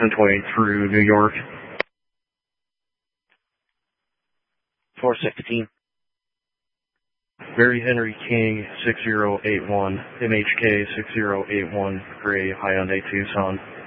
1020 through New York. 416. Barry Henry King 6081, MHK 6081, Gray Hyundai Tucson.